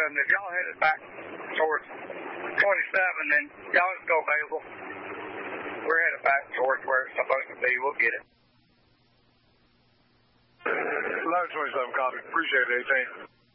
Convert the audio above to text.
if y'all headed back towards 27, then y'all just go Basil. We're headed back towards where it's supposed to be. We'll get it. 1127 copy. Appreciate it, 18.